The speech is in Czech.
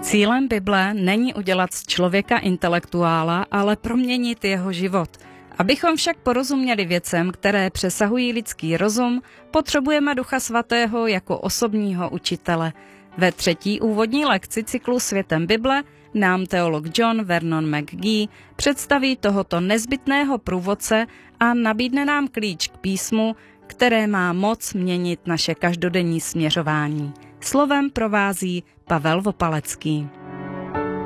Cílem Bible není udělat z člověka intelektuála, ale proměnit jeho život. Abychom však porozuměli věcem, které přesahují lidský rozum, potřebujeme Ducha Svatého jako osobního učitele. Ve 3. úvodní lekci cyklu Světem Bible nám teolog John Vernon McGee představí tohoto nezbytného průvodce a nabídne nám klíč k písmu, které má moc měnit naše každodenní směřování. Slovem provází Pavel Vopalecký.